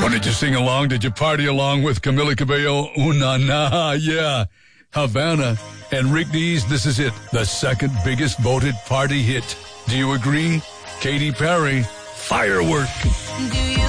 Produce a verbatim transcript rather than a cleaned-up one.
Oh, did you sing along? Did you party along with Camila Cabello? Una na, yeah. Havana. And Rick Dees, this is it. The second biggest voted party hit. Do you agree? Katy Perry, Firework. Do you